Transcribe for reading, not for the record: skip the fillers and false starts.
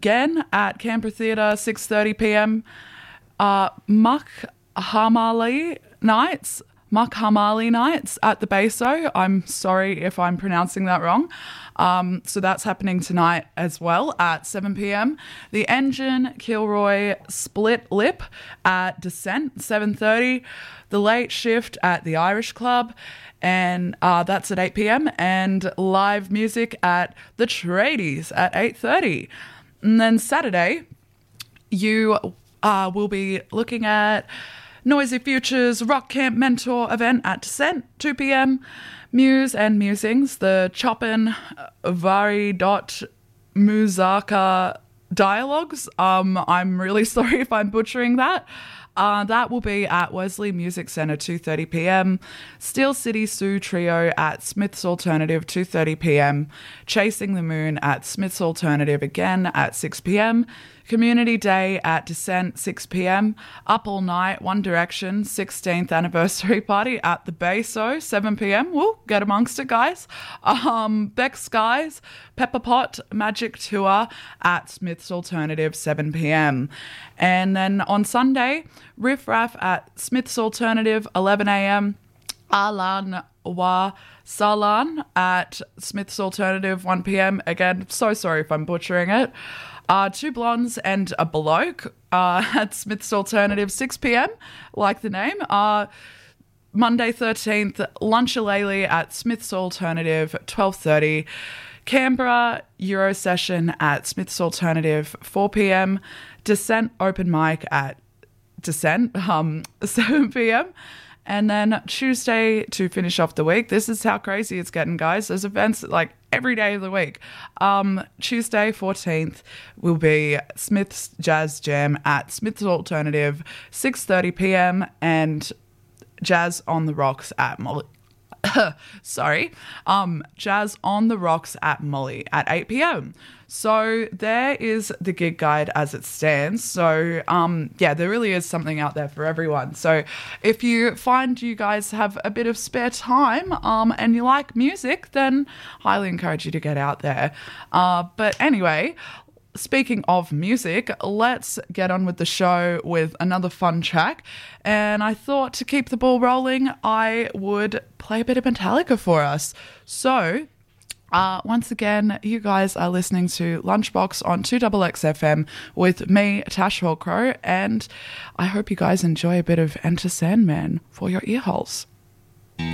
again at Canberra Theatre, 6:30 p.m. Makhamali Nights at the Beso. I'm sorry if I'm pronouncing that wrong. So that's happening tonight as well at 7 p.m. The Engine, Kilroy, Split Lip at Descent, 7:30. The Late Shift at the Irish Club, and that's at 8 p.m. And live music at the Tradies at 8:30. And then Saturday, you will be looking at Noisy Futures Rock Camp Mentor event at Descent, 2 p.m. Muse and Musings, the Chopin Vari dot Muzaka dialogues. I'm really sorry if I'm butchering that. That will be at Wesley Music Centre, 2:30 p.m. Steel City Sue Trio at Smith's Alternative, 2:30 p.m. Chasing the Moon at Smith's Alternative again at 6 p.m. Community Day at Descent, 6 p.m. Up All Night, One Direction, 16th anniversary party at the Beso, 7 p.m. Woo, get amongst it, guys. Beck Skies, Pepper Pot Magic Tour at Smith's Alternative, 7 p.m. And then on Sunday, Riff Raff at Smith's Alternative, 11 a.m. Alan Wa Salan at Smith's Alternative, 1 p.m. Again, so sorry if I'm butchering it. Two Blondes and a Bloke at Smith's Alternative, 6 p.m. Like the name. Monday 13th, Lunchalele at Smith's Alternative, 12:30. Canberra Euro Session at Smith's Alternative, 4 p.m. Descent Open Mic at Descent, 7 p.m. And then Tuesday to finish off the week. This is how crazy it's getting, guys. There's events like every day of the week. Tuesday 14th will be Smith's Jazz Jam at Smith's Alternative, 6:30 p.m. and Jazz on the Rocks at Molly. Jazz on the Rocks at Molly at 8 p.m. So there is the gig guide as it stands. So, there really is something out there for everyone. So if you find you guys have a bit of spare time and you like music, then highly encourage you to get out there. But anyway, speaking of music, let's get on with the show with another fun track. And I thought to keep the ball rolling, I would play a bit of Metallica for us. So once again, you guys are listening to Lunchbox on 2XXFM with me, Tash Hawkrow, and I hope you guys enjoy a bit of Enter Sandman for your ear holes.